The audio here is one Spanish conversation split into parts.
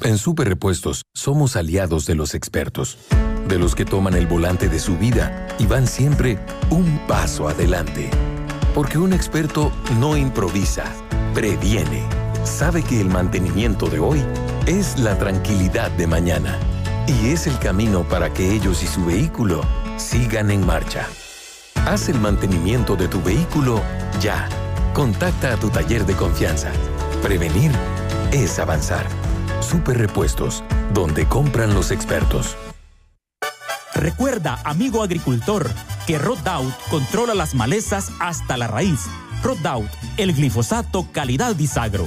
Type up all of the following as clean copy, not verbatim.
En Super Repuestos somos aliados de los expertos, de los que toman el volante de su vida y van siempre un paso adelante. Porque un experto no improvisa, previene. Sabe que el mantenimiento de hoy es la tranquilidad de mañana y es el camino para que ellos y su vehículo sigan en marcha. Haz el mantenimiento de tu vehículo ya. Contacta a tu taller de confianza. Prevenir es avanzar. Super Repuestos, donde compran los expertos. Recuerda, amigo agricultor, que Roundup controla las malezas hasta la raíz. Roundup, el glifosato calidad Disagro.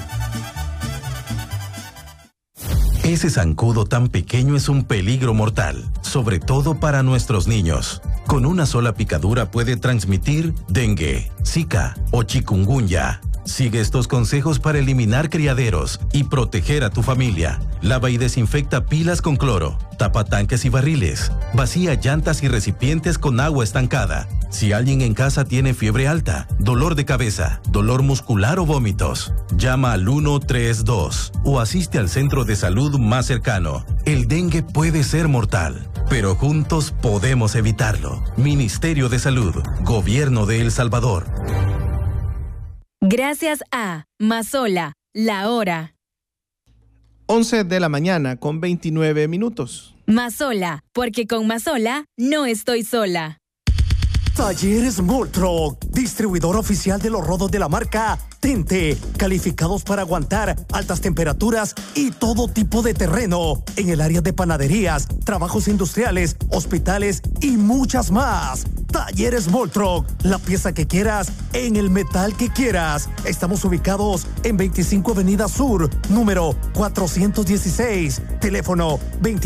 Ese zancudo tan pequeño es un peligro mortal, sobre todo para nuestros niños. Con una sola picadura puede transmitir dengue, zika o chikungunya. Sigue estos consejos para eliminar criaderos y proteger a tu familia. Lava y desinfecta pilas con cloro, tapa tanques y barriles, vacía llantas y recipientes con agua estancada. Si alguien en casa tiene fiebre alta, dolor de cabeza, dolor muscular o vómitos, llama al 132 o asiste al centro de salud más cercano. El dengue puede ser mortal, pero juntos podemos evitarlo. Ministerio de Salud, Gobierno de El Salvador. Gracias a Mazola, la hora. 11 de la mañana con 29 minutos. Mazola, porque con Mazola no estoy sola. Talleres Moltruck, distribuidor oficial de los rodos de la marca Tente, calificados para aguantar altas temperaturas y todo tipo de terreno en el área de panaderías, trabajos industriales, hospitales y muchas más. Talleres Moltruck, la pieza que quieras en el metal que quieras. Estamos ubicados en 25 Avenida Sur, número 416, teléfono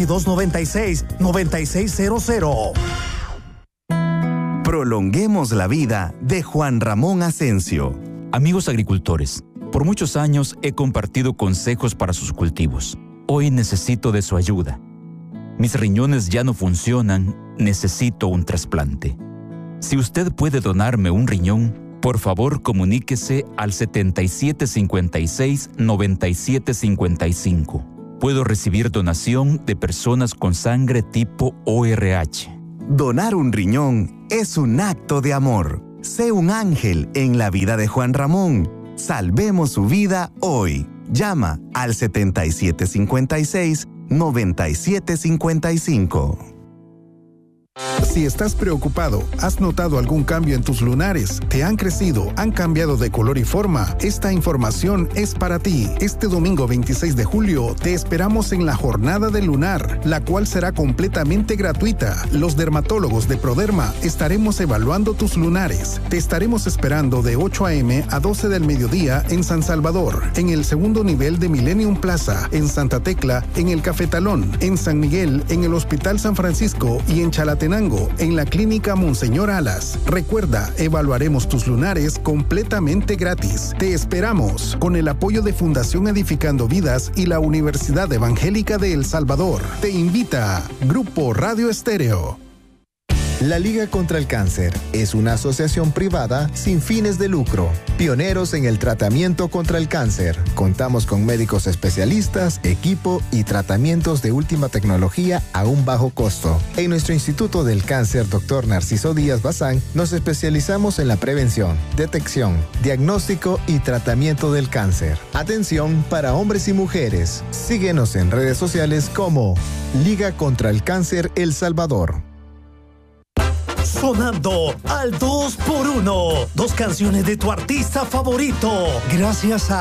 2296-9600. Prolonguemos la vida de Juan Ramón Asensio. Amigos agricultores, por muchos años he compartido consejos para sus cultivos. Hoy necesito de su ayuda. Mis riñones ya no funcionan, necesito un trasplante. Si usted puede donarme un riñón, por favor comuníquese al 7756-9755. Puedo recibir donación de personas con sangre tipo ORH. Donar un riñón es un acto de amor. Sé un ángel en la vida de Juan Ramón. Salvemos su vida hoy. Llama al 7756-9755. Si estás preocupado, ¿has notado algún cambio en tus lunares? ¿Te han crecido? ¿Han cambiado de color y forma? Esta información es para ti. Este domingo 26 de julio te esperamos en la Jornada del Lunar, la cual será completamente gratuita. Los dermatólogos de Proderma estaremos evaluando tus lunares. Te estaremos esperando de 8 a.m. a 12 del mediodía en San Salvador, en el segundo nivel de Millennium Plaza, en Santa Tecla, en el Cafetalón, en San Miguel, en el Hospital San Francisco y en Chalatenango, en la Clínica Monseñor Alas. Recuerda, evaluaremos tus lunares completamente gratis. Te esperamos con el apoyo de Fundación Edificando Vidas y la Universidad Evangélica de El Salvador. Te invita Grupo Radio Estéreo. La Liga contra el Cáncer es una asociación privada sin fines de lucro, pioneros en el tratamiento contra el cáncer. Contamos con médicos especialistas, equipo y tratamientos de última tecnología a un bajo costo. En nuestro Instituto del Cáncer, Dr. Narciso Díaz Bazán, nos especializamos en la prevención, detección, diagnóstico y tratamiento del cáncer. Atención para hombres y mujeres. Síguenos en redes sociales como Liga contra el Cáncer El Salvador. Sonando al 2x1. 2 canciones de tu artista favorito. Gracias a